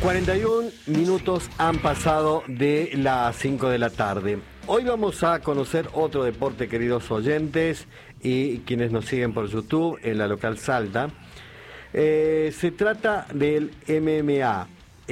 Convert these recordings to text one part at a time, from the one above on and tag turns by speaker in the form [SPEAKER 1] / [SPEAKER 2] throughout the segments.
[SPEAKER 1] 41 minutos han pasado de las 5 de la tarde. Hoy vamos a conocer otro deporte, queridos oyentes y quienes nos siguen por YouTube en la local Salta. Se trata del MMA.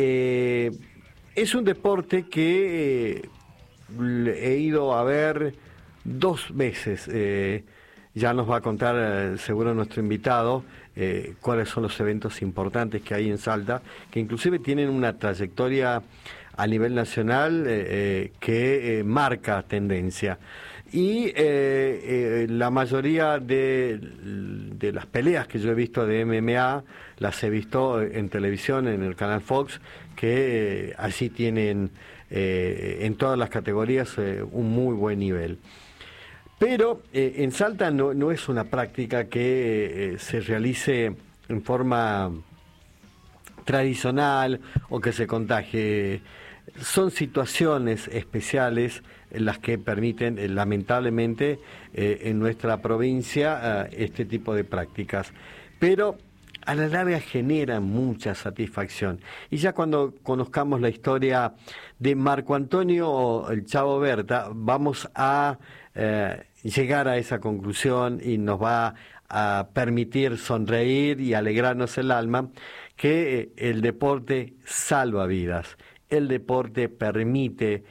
[SPEAKER 1] Es un deporte que he ido a ver 2 veces. Ya nos va a contar seguro nuestro invitado cuáles son los eventos importantes que hay en Salta, que inclusive tienen una trayectoria a nivel nacional que marca tendencia. Y la mayoría de las peleas que yo he visto de MMA las he visto en televisión, en el canal Fox, que así tienen en todas las categorías un muy buen nivel. Pero en Salta no es una práctica que se realice en forma tradicional o que se contagie. Son situaciones especiales las que permiten, lamentablemente, en nuestra provincia este tipo de prácticas. Pero a la larga generan mucha satisfacción. Y ya cuando conozcamos la historia de Marco Antonio el Chavo Berta, vamos a llegar a esa conclusión y nos va a permitir sonreír y alegrarnos el alma que el deporte salva vidas. El deporte permite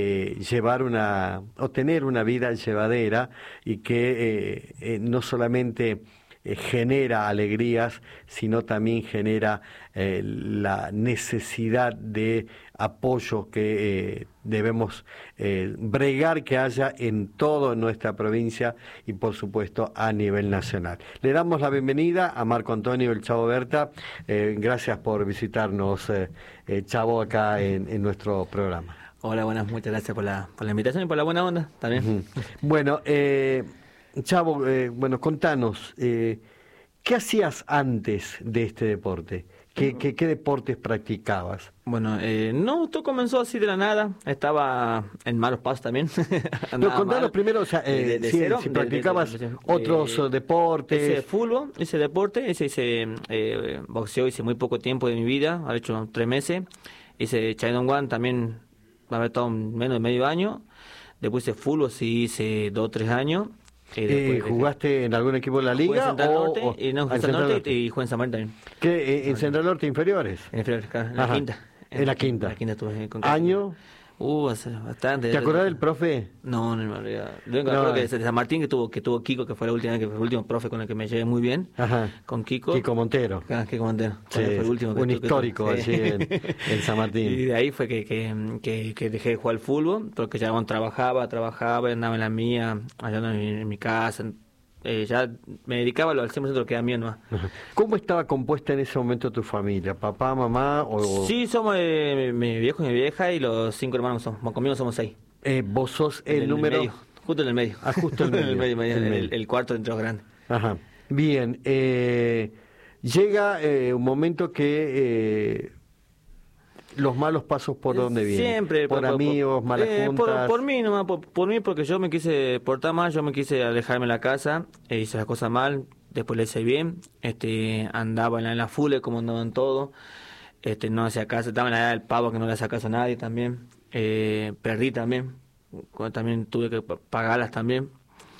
[SPEAKER 1] tener una vida llevadera y que no solamente genera alegrías, sino también genera la necesidad de apoyo que debemos bregar que haya en toda nuestra provincia y por supuesto a nivel nacional. Le damos la bienvenida a Marco Antonio el Chavo Berta. Gracias por visitarnos, Chavo, acá en nuestro programa.
[SPEAKER 2] Hola, buenas, muchas gracias por la invitación y por la buena onda también.
[SPEAKER 1] Bueno, Chavo, contanos, ¿qué hacías antes de este deporte? ¿Qué deportes practicabas?
[SPEAKER 2] Bueno, no, todo comenzó así de la nada, estaba en malos pasos también.
[SPEAKER 1] Pero contanos primero, o sea, si practicabas otros deportes.
[SPEAKER 2] Hice fútbol, hice deporte, hice boxeo, hice muy poco tiempo de mi vida, he hecho 3 meses. Hice One también, va a haber todo menos de medio año. Después hice fútbol, sí hice 2 o 3 años.
[SPEAKER 1] ¿Jugaste en algún equipo de la liga?
[SPEAKER 2] Jugué en Central Norte, en Central Norte y jugué en San Martín también.
[SPEAKER 1] ¿En Central Norte inferiores?
[SPEAKER 2] En inferiores, claro, en la quinta.
[SPEAKER 1] En la quinta.
[SPEAKER 2] En la quinta estuve con
[SPEAKER 1] ¿Año?
[SPEAKER 2] Hace bastante.
[SPEAKER 1] ¿Te acordás del profe?
[SPEAKER 2] No me olvidé. Yo me acuerdo que de San Martín que tuvo Kiko, que fue la última, que fue el último profe con el que me llevé muy bien.
[SPEAKER 1] Ajá.
[SPEAKER 2] Con Kiko.
[SPEAKER 1] Kiko Montero.
[SPEAKER 2] Kiko Montero.
[SPEAKER 1] Sí,
[SPEAKER 2] fue el último
[SPEAKER 1] un histórico allí en San Martín.
[SPEAKER 2] Y de ahí fue que dejé de jugar al fútbol, porque ya cuando trabajaba, andaba en la mía, allá en mi casa. Ya me dedicaba al 100% de lo que era mío nomás.
[SPEAKER 1] ¿Cómo estaba compuesta en ese momento tu familia? ¿Papá, mamá o...?
[SPEAKER 2] Sí, somos mi viejo y mi vieja y los 5 hermanos somos. Conmigo somos 6.
[SPEAKER 1] ¿Vos sos el número...?
[SPEAKER 2] Medio, justo en el medio.
[SPEAKER 1] Justo en el medio.
[SPEAKER 2] El cuarto entre los grandes.
[SPEAKER 1] Ajá. Bien. Llega un momento que... los malos pasos por dónde vienen.
[SPEAKER 2] Siempre.
[SPEAKER 1] Por amigos, malas juntas.
[SPEAKER 2] Por mí nomás, por mí, porque yo me quise portar mal, yo me quise alejarme de la casa, hice las cosas mal, después le hice bien, andaba en la fule como andaban todos, no hacía caso, estaba en la edad del pavo que no le hacía caso a nadie también, perdí también tuve que pagarlas también,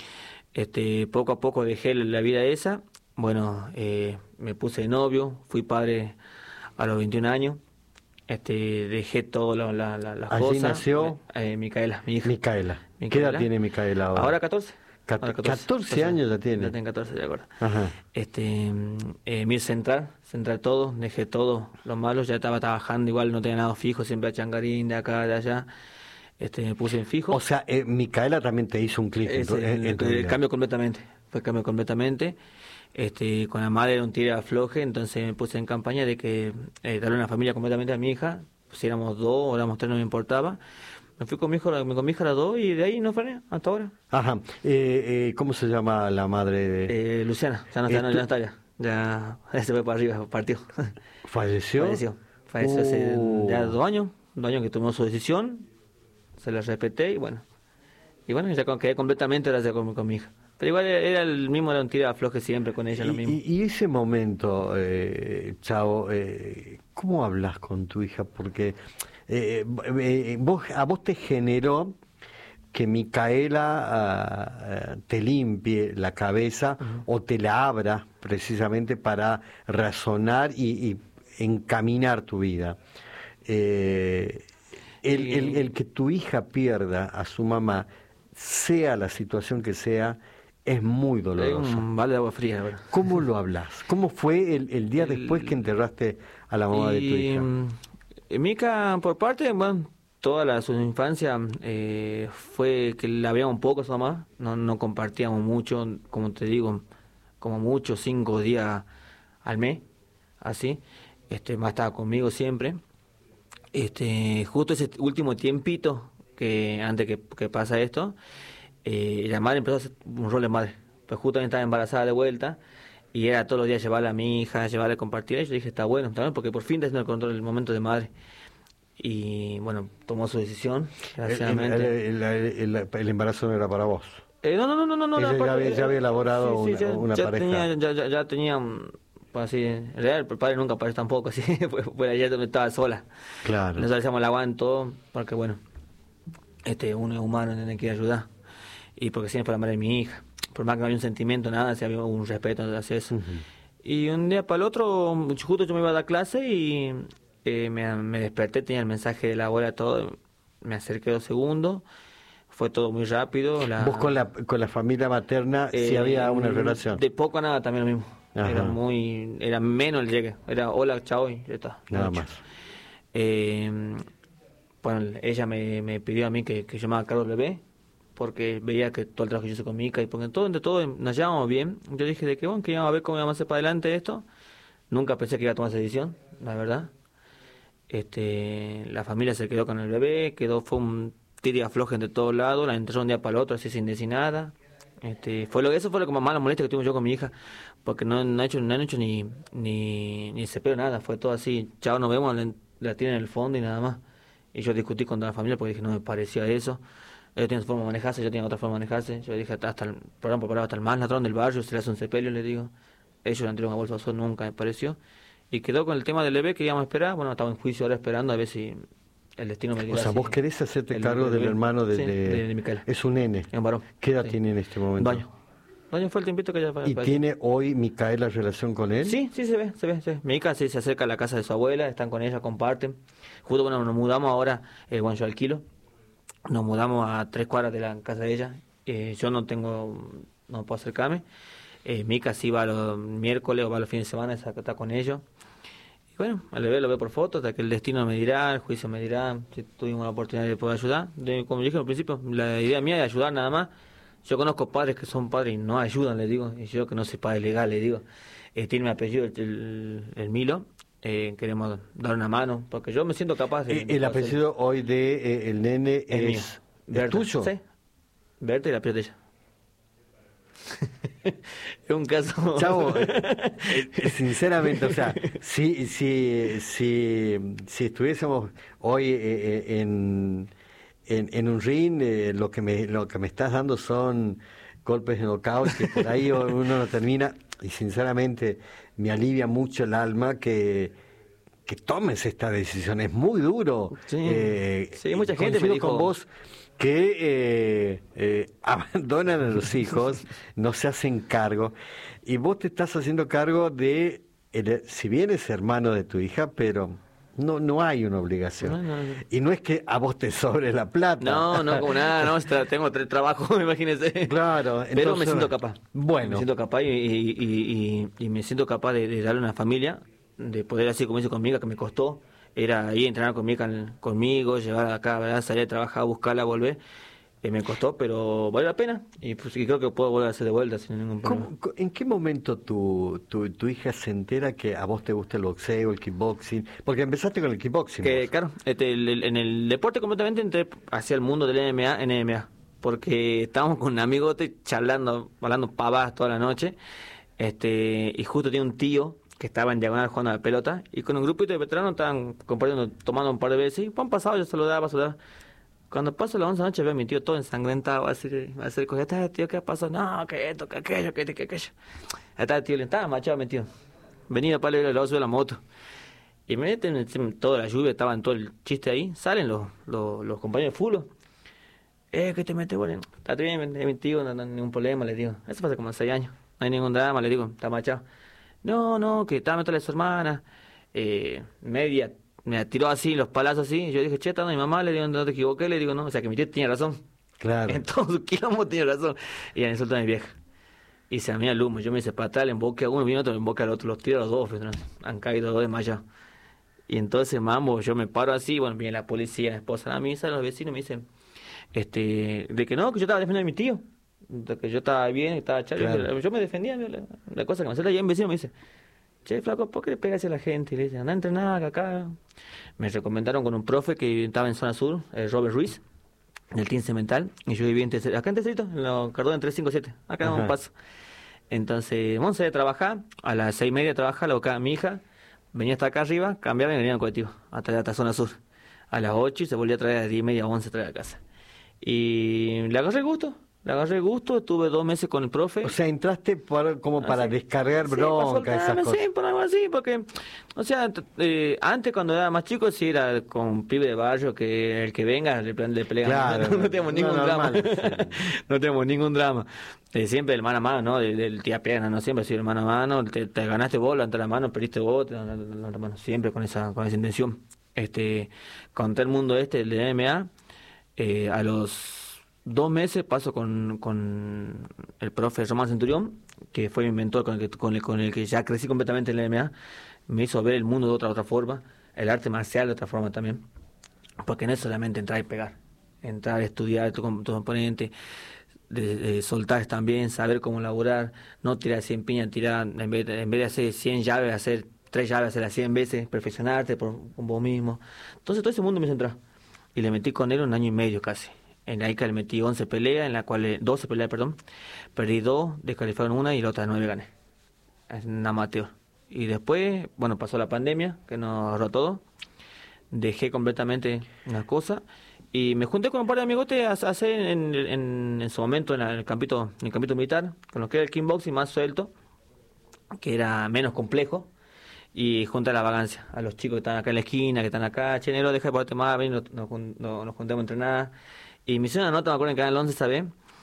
[SPEAKER 2] poco a poco dejé la vida esa, bueno, me puse de novio, fui padre a los 21 años. Dejé todo las cosas.
[SPEAKER 1] ¿Allí nació?
[SPEAKER 2] Micaela, mi hija.
[SPEAKER 1] Micaela. ¿Qué edad tiene Micaela ahora?
[SPEAKER 2] Ahora 14.
[SPEAKER 1] 14 años ya tiene.
[SPEAKER 2] Ya tiene 14, de acuerdo.
[SPEAKER 1] Ajá.
[SPEAKER 2] Mi central todo, dejé todo lo malo, ya estaba trabajando, igual no tenía nada fijo, siempre a changarín, de acá, de allá. Me puse en fijo.
[SPEAKER 1] O sea, Micaela también te hizo un clic en tu vida.
[SPEAKER 2] Cambio completamente, con la madre era un tira afloje, entonces me puse en campaña de que darle una familia completamente a mi hija, si éramos 2 o éramos 3 no me importaba. Me fui con mi hija a las 2 y de ahí no frené hasta ahora.
[SPEAKER 1] Ajá. ¿Cómo se llama la madre de...?
[SPEAKER 2] Luciana, ya no está ya se fue para arriba, partió.
[SPEAKER 1] ¿Falleció?
[SPEAKER 2] Falleció hace ya 2 años que tomó su decisión, se la respeté y bueno, ya quedé completamente ahora con mi hija. Pero igual era el mismo, era un tira afloje siempre con ella, lo mismo.
[SPEAKER 1] Y ese momento, Chavo, ¿cómo hablas con tu hija? Porque a vos te generó que Micaela te limpie la cabeza o te la abra precisamente para razonar y encaminar tu vida. El que tu hija pierda a su mamá, sea la situación que sea, es muy doloroso.
[SPEAKER 2] Es un balde de agua fría, ¿verdad?
[SPEAKER 1] ¿Cómo lo hablas? ¿Cómo fue el día después que enterraste a la mamá de tu hija?
[SPEAKER 2] Mica, por parte, bueno, su infancia fue que la veíamos un poco, su mamá, no compartíamos mucho, como te digo, como mucho 5 días al mes, así, más estaba conmigo siempre. Justo ese último tiempito que antes que pasa esto, la madre empezó a hacer un rol de madre, pues justo estaba embarazada de vuelta y era todos los días llevarla a mi hija, llevarla a compartir. Y yo dije, está bueno, porque por fin está haciendo el control del momento de madre. Y bueno, tomó su decisión, desgraciadamente.
[SPEAKER 1] El embarazo no era para vos.
[SPEAKER 2] No.
[SPEAKER 1] Ella ya había elaborado una pareja.
[SPEAKER 2] Ya tenía, pues así, en realidad el padre nunca apareció tampoco, así, pues ayer estaba sola.
[SPEAKER 1] Claro.
[SPEAKER 2] Nosotros hacíamos el aguanto, porque bueno, uno es humano, tiene que ayudar. Y porque siempre fue la madre de mi hija. Por más que no había un sentimiento, nada, si había un respeto hacia eso. Y un día para el otro, justo yo me iba a dar clase y me desperté, tenía el mensaje de la abuela, todo, me acerqué 2 segundos, fue todo muy rápido.
[SPEAKER 1] ¿Vos con la familia materna sí había una relación?
[SPEAKER 2] De poco a nada también lo mismo.
[SPEAKER 1] Ajá.
[SPEAKER 2] Era menos el llegue, era hola, chao y ya está.
[SPEAKER 1] Nada más.
[SPEAKER 2] Bueno, ella me pidió a mí que yo me haga cargo del bebé, porque veía que todo el trabajo que yo hice con mi hija y porque entre todo nos llevábamos bien. Yo dije de que bueno, que íbamos a ver cómo íbamos a hacer para adelante esto. Nunca pensé que iba a tomar esa decisión, la verdad. La familia se quedó con el bebé, fue un tira y afloje entre todos lados, la entró un día para el otro así sin decir nada. Eso fue lo que más la molestia que tuvimos yo con mi hija, porque no han hecho ni se pero nada, fue todo así, chao, nos vemos, la tienen en el fondo y nada más. Y yo discutí con toda la familia porque dije, no me parecía eso. Ellos tienen su forma de manejarse, yo tenía otra forma de manejarse. Yo dije, hasta el programa preparado, hasta el más ladrón del barrio, se le hace un sepelio, le digo. Ellos le han tirado una bolsa de azul, nunca me pareció. Y quedó con el tema del bebé que íbamos a esperar. Bueno, estaba en juicio ahora esperando a ver si el destino me dirá.
[SPEAKER 1] O sea, vos querés hacerte cargo del hermano de
[SPEAKER 2] Micaela.
[SPEAKER 1] Es un nene.
[SPEAKER 2] Es un varón.
[SPEAKER 1] ¿Qué edad
[SPEAKER 2] Sí.
[SPEAKER 1] tiene en este momento?
[SPEAKER 2] 2 años. 2 años fue el tiempito que ella
[SPEAKER 1] ¿Y tiene hoy Micaela relación con él?
[SPEAKER 2] Sí, se ve. Mi hija sí se acerca a la casa de su abuela, están con ella, comparten. Justo, bueno, nos mudamos ahora, bueno, yo alquilo. Nos mudamos a 3 cuadras de la casa de ella. Yo no puedo acercarme. Mica sí va los miércoles o va los fines de semana, está con ellos. Y bueno, al bebé lo veo por foto, hasta que el destino me dirá, el juicio me dirá, si tuvimos la oportunidad de poder ayudar. Como dije al principio, la idea mía es ayudar nada más. Yo conozco padres que son padres y no ayudan, les digo. Y yo que no soy padre legal, les digo. Tiene mi apellido, el Milo. Queremos dar una mano, porque yo me siento capaz de...
[SPEAKER 1] El apellido hoy de el nene
[SPEAKER 2] mío.
[SPEAKER 1] ¿Es tuyo?
[SPEAKER 2] Sí, Berta y la apellido de ella. Es un caso...
[SPEAKER 1] Chavo, sinceramente, o sea, si estuviésemos hoy en un ring, lo que me estás dando son golpes de knockout que por ahí uno no termina, y sinceramente me alivia mucho el alma que tomes esta decisión. Es muy duro.
[SPEAKER 2] Sí, mucha gente me dijo
[SPEAKER 1] con vos que abandonan a los hijos, no se hacen cargo, y vos te estás haciendo cargo de, si bien es hermano de tu hija, pero no hay una obligación.
[SPEAKER 2] No.
[SPEAKER 1] Y no es que a vos te sobre la plata.
[SPEAKER 2] No, como nada, no, tengo 3 trabajos, imagínese.
[SPEAKER 1] Claro.
[SPEAKER 2] Pero
[SPEAKER 1] entonces,
[SPEAKER 2] me siento capaz.
[SPEAKER 1] Bueno.
[SPEAKER 2] Me siento capaz y me siento capaz de darle una familia, de poder así como hice conmigo, que me costó. Era ir a entrenar conmigo, llevar acá, ¿verdad? Salir a trabajar, buscarla, volver. Me costó, pero vale la pena. Y pues y creo que puedo volver a hacer de vuelta sin ningún problema.
[SPEAKER 1] ¿En qué momento tu hija se entera que a vos te gusta el boxeo, el kickboxing? Porque empezaste con el kickboxing.
[SPEAKER 2] Claro, en el deporte completamente entré hacia el mundo del MMA, porque estábamos con un amigote hablando pavadas toda la noche. Y justo tiene un tío que estaba en diagonal jugando a la pelota, y con un grupito de veteranos estaban compartiendo, tomando un par de veces, y pan pasado yo saludaba. Cuando paso las 11 de la noche veo a mi tío todo ensangrentado, va a hacer cosas, tío, ¿qué pasó? No, que esto, que aquello, que aquello. Ahí está el tío, le estaba machado metido. Venía para el lado de la moto. Y me meten toda la lluvia, estaban todo el chiste ahí, salen los compañeros de fulo. ¿Qué te metes, bueno? Está bien, es mi tío, no hay ningún problema, le digo. Eso pasa como 6 años, no hay ningún drama, le digo, está machado. No, que estaba metiendo a su hermana, media, me tiró así, los palazos así, y yo dije, che, está mi mamá, le digo, no te equivoqué, le digo, no, o sea que mi tío tenía razón.
[SPEAKER 1] Claro.
[SPEAKER 2] En todo su quilombo tenía razón. Y ya insulta a mi vieja. Y se me el humo, yo me hice para atrás, le emboqué a uno, vino otro, le emboqué al otro, los tiro a los dos, pues, ¿no? Han caído los dos desmayados. Y entonces, mambo, yo me paro así, bueno, viene la policía, la esposa de la misa, los vecinos me dicen, de que no, que yo estaba defendiendo a mi tío, de que yo estaba bien, estaba chato,
[SPEAKER 1] Claro.
[SPEAKER 2] yo me defendía, la cosa que me hacía, y un vecino me dice, che, flaco, ¿por qué le pegas a la gente? Y le dice, anda a entrenar acá. Me recomendaron con un profe que estaba en zona sur, Robert Ruiz, del Team Cemental, y yo vivía acá en Tercerito, en los Cardón 357, acá en un paso. Entonces, vamos a ir a trabajar, a las 6:30 trabajar, luego acá mi hija, venía hasta acá arriba, cambiaba y venía en colectivo, hasta zona sur. A las 8 y se volvía a traer a las 10:30, 11 traer a casa. Y le agarré gusto, estuve 2 meses con el profe.
[SPEAKER 1] O sea, entraste como para
[SPEAKER 2] Así.
[SPEAKER 1] descargar
[SPEAKER 2] Sí,
[SPEAKER 1] bronca,
[SPEAKER 2] para
[SPEAKER 1] esas
[SPEAKER 2] soltarme,
[SPEAKER 1] cosas.
[SPEAKER 2] sí, por algo así, porque, o sea, antes cuando era más chico, sí era con un pibe de barrio que el que venga le pelean.
[SPEAKER 1] Claro,
[SPEAKER 2] No tenemos ningún drama.
[SPEAKER 1] normal, sí.
[SPEAKER 2] No tenemos ningún drama. Siempre el mano a mano, ¿no? Del tía pena, no siempre ha sido el mano a mano. Te ganaste vos, levantaste la mano, perdiste vos, la mano, siempre con esa intención. Con todo el mundo el de MMA, a los 2 meses paso con el profe Román Centurión, que fue mi mentor con el que ya crecí completamente en la MMA. Me hizo ver el mundo de otra forma, el arte marcial de otra forma también. Porque no es solamente entrar y pegar, entrar, estudiar tu componente, de soltar también, saber cómo laburar, no tirar 100 piñas, tirar, en vez de hacer 100 llaves, hacer 3 llaves, hacerlas 100 veces, perfeccionarte con vos mismo. Entonces todo ese mundo me hizo entrar. Y le metí con él 1 año y medio casi. En la ICA le metí 11 peleas, en la cual 12 peleas, perdón. Perdí 2, descalificaron 1 y la otra 9 gané. Es un amateur. Y después, bueno, pasó la pandemia, que nos agarró todo. Dejé completamente una cosa. Y me junté con un par de amigotes a hacer en su momento en el campito militar, con lo que era el kickboxing más suelto, que era menos complejo. Y junté a la vagancia, a los chicos que están acá en la esquina, que están acá, che, Nero, deja de ponerte más, ven, nos juntamos a entrenar. Y me hicieron una nota, me acuerdo, en Canal 11 esta vez,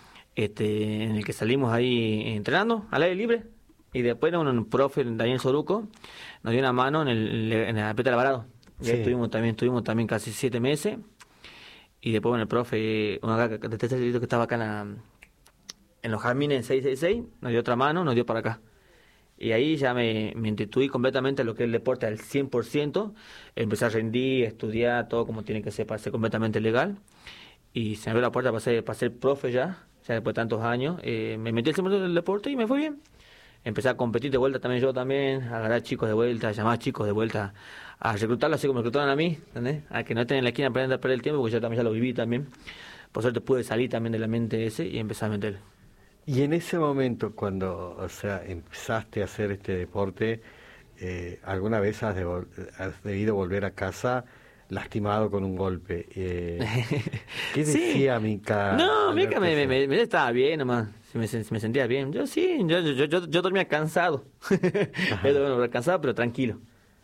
[SPEAKER 2] en el que salimos ahí entrenando, al aire libre. Y después un profe, Daniel Soruco, nos dio una mano en la Peta Alvarado. Y ahí estuvimos también casi 7 meses. Y después, bueno, el profe, uno acá, de Tercerito que estaba acá en los jardines en 666, nos dio otra mano, nos dio para acá. Y ahí ya me instituí completamente a lo que es el deporte al 100%. Empecé a rendir, a estudiar, todo como tiene que ser para ser completamente legal. Y se me abrió la puerta para ser profe ya después de tantos años. Me metí al 100% del deporte y me fue bien. Empecé a competir de vuelta también yo también, a agarrar chicos de vuelta, a llamar chicos de vuelta, a reclutarlos así como me reclutaron a mí, ¿entendés? A que no estén en la esquina aprendiendo a perder el tiempo, porque yo también ya lo viví también. Por suerte pude salir también de la mente ese y empecé a meter.
[SPEAKER 1] Y en ese momento, cuando, o sea, empezaste a hacer este deporte, ¿alguna vez has debido volver a casa lastimado con un golpe? ¿Qué
[SPEAKER 2] Sí.
[SPEAKER 1] decía Mica?
[SPEAKER 2] No, Mica me estaba bien nomás, me sentía bien. Yo sí, yo dormía cansado. Cansado, pero tranquilo.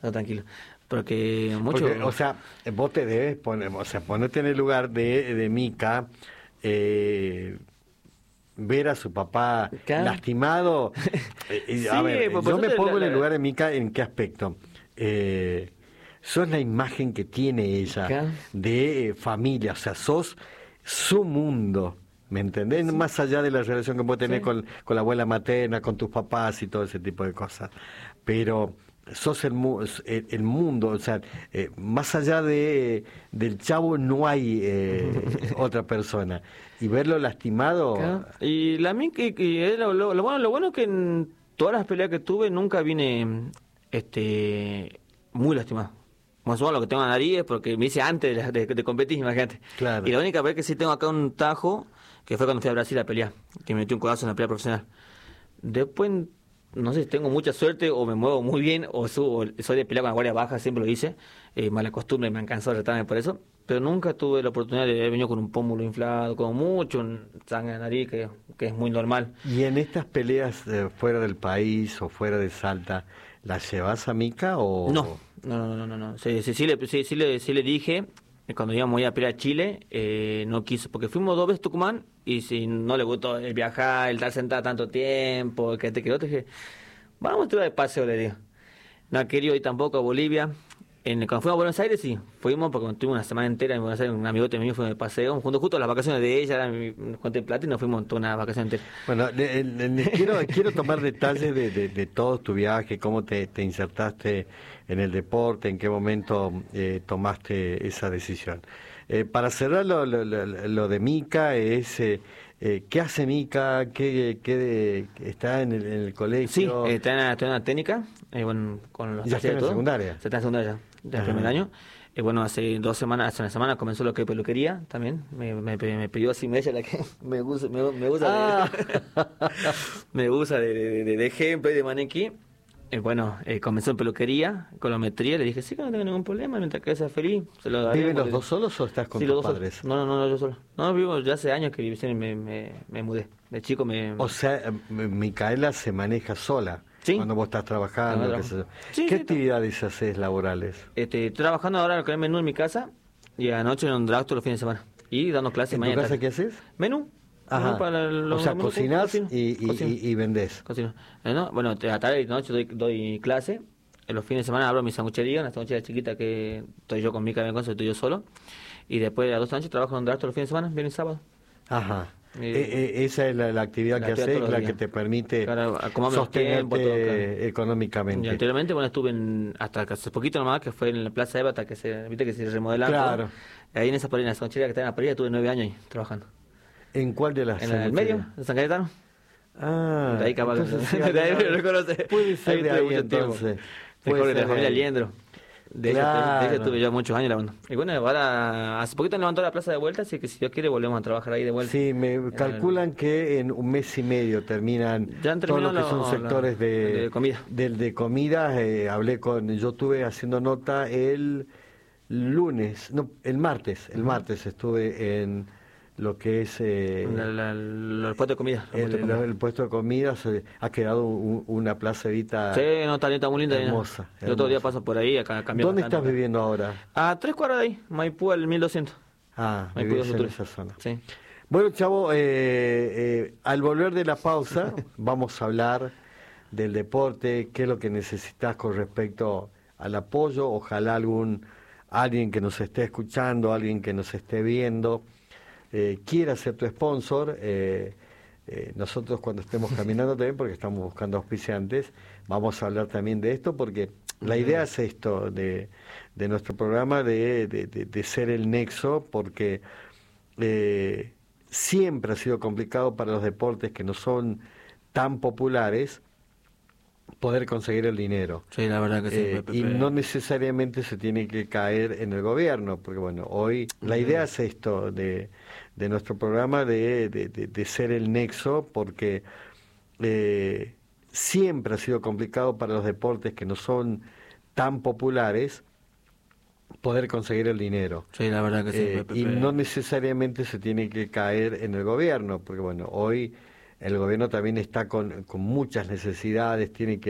[SPEAKER 2] Porque mucho...
[SPEAKER 1] Porque, o sea, vos te debes poner, o sea, ponerte en el lugar de Mica, ver a su papá
[SPEAKER 2] Claro.
[SPEAKER 1] lastimado. A ver,
[SPEAKER 2] pues,
[SPEAKER 1] yo
[SPEAKER 2] por
[SPEAKER 1] me
[SPEAKER 2] suerte
[SPEAKER 1] pongo en el lugar de Mica, ¿en qué aspecto? Sos la imagen que tiene ella
[SPEAKER 2] Claro.
[SPEAKER 1] de familia, o sea, sos su mundo, ¿me entendés?
[SPEAKER 2] Sí.
[SPEAKER 1] Más allá de la relación que puede tener
[SPEAKER 2] Sí.
[SPEAKER 1] con la abuela materna, con tus papás y todo ese tipo de cosas. Pero sos el mundo, o sea, más allá del chavo no hay otra persona. Y verlo lastimado...
[SPEAKER 2] Claro. Y la Mica, lo bueno es que en todas las peleas que tuve nunca vine muy lastimado. Más o menos lo que tengo en la nariz es porque me hice antes de competir, imagínate.
[SPEAKER 1] Claro.
[SPEAKER 2] Y la única vez que sí tengo acá un tajo, que fue cuando fui a Brasil a pelear, que me metí un codazo en la pelea profesional. Después, no sé si tengo mucha suerte o me muevo muy bien o soy de pelear con la guardia baja, siempre lo hice, mala costumbre, me han cansado de retarme por eso, pero nunca tuve la oportunidad de haber venido con un pómulo inflado, como mucho, sangre en la nariz, que es muy normal.
[SPEAKER 1] ¿Y en estas peleas fuera del país o fuera de Salta, las llevas a Mica o...?
[SPEAKER 2] No. Sí le dije, cuando íbamos a ir a pelear a Chile, no quiso, porque fuimos 2 veces a Tucumán, y si no le gustó el viajar, el estar sentado tanto tiempo, que te dije, vamos a tirar de paseo, le digo. No ha querido ir tampoco a Bolivia. Cuando fuimos a Buenos Aires, sí, fuimos porque tuvimos una semana entera en Buenos Aires, un amigote mío fue de paseo, justo las vacaciones de ella, conté plata y nos fuimos toda una vacación entera.
[SPEAKER 1] Bueno, quiero tomar detalles de todo tu viaje, cómo te insertaste en el deporte, en qué momento tomaste esa decisión. Para cerrar lo de Mica, ¿qué hace Mica? ¿Qué está en el colegio?
[SPEAKER 2] Sí, está en la técnica, con los
[SPEAKER 1] ¿Ya está en la secundaria?
[SPEAKER 2] Se está en secundaria ya el primer año. Hace una semana comenzó lo que es peluquería también. Me pidió así media la que me gusta me gusta de ejemplo y de maniquí. Comenzó en peluquería, colometría, le dije, sí, que no tengo ningún problema, mientras que sea feliz.
[SPEAKER 1] ¿Viven los dos solos o estás con tus padres?
[SPEAKER 2] No, yo solo. No, vivo ya hace años que me mudé. De chico
[SPEAKER 1] O sea, Micaela se maneja sola. ¿Sí? Cuando vos estás trabajando. ¿Qué actividades haces laborales?
[SPEAKER 2] Estoy trabajando ahora con el menú en mi casa y anoche en un dragstore los fines de semana. Y dando clases
[SPEAKER 1] mañana. ¿En tu casa qué haces?
[SPEAKER 2] Menú.
[SPEAKER 1] Ajá. O sea, cocinás y vendés.
[SPEAKER 2] Cocino. A tarde y noche doy clase. En los fines de semana abro mi sanguchería, una sanguchería chiquita que estoy yo con mi cabeza, estoy yo solo. Y después a 2 noches trabajo en un dragstore los fines de semana, viernes y sábado.
[SPEAKER 1] Ajá. Esa es la actividad que haces, la que te permite sostenerte económicamente.
[SPEAKER 2] Y anteriormente, estuve hasta hace poquito nomás, que fue en la Plaza Ébata, que se remodelaron.
[SPEAKER 1] Claro.
[SPEAKER 2] Ahí en esa sanguchería que está en la Parilla, tuve 9 años ahí trabajando.
[SPEAKER 1] ¿En cuál de las?
[SPEAKER 2] En el medio, en San Cayetano.
[SPEAKER 1] De
[SPEAKER 2] ahí capaz. De ahí me reconoce.
[SPEAKER 1] Puede ser de ahí entonces.
[SPEAKER 2] Mejor de la familia Liendro. De ella estuve yo muchos años la banda. Y ahora hace poquito levantó la plaza de vuelta, así que si Dios quiere volvemos a trabajar ahí de vuelta.
[SPEAKER 1] Sí, me calculan que en un mes y medio terminan todos los que son sectores de comida. De comida, yo estuve haciendo nota el martes estuve en lo que es
[SPEAKER 2] el puesto de comida.
[SPEAKER 1] El puesto de comida ha quedado una placevita
[SPEAKER 2] está muy linda,
[SPEAKER 1] hermosa.
[SPEAKER 2] Yo todo el día paso por ahí acá cambiando.
[SPEAKER 1] ¿Dónde estás viviendo ahora?
[SPEAKER 2] A 3 cuadras de ahí, Maipú al 1200.
[SPEAKER 1] Vivís en esa zona.
[SPEAKER 2] Sí.
[SPEAKER 1] Bueno, Chavo, al volver de la pausa vamos a hablar del deporte, qué es lo que necesitas con respecto al apoyo. Ojalá alguien que nos esté escuchando, alguien que nos esté viendo, quiera ser tu sponsor. Nosotros cuando estemos caminando también, porque estamos buscando auspiciantes, vamos a hablar también de esto, porque la idea es esto de nuestro programa, de ser el nexo, porque siempre ha sido complicado para los deportes que no son tan populares poder conseguir el dinero.
[SPEAKER 2] Sí, la verdad que sí.
[SPEAKER 1] Y no necesariamente se tiene que caer en el gobierno, porque hoy la idea es esto de nuestro programa, de ser el nexo, porque siempre ha sido complicado para los deportes que no son tan populares poder conseguir el dinero.
[SPEAKER 2] Sí, la verdad que sí.
[SPEAKER 1] Y no necesariamente se tiene que caer en el gobierno, porque hoy el gobierno también está con muchas necesidades, tiene que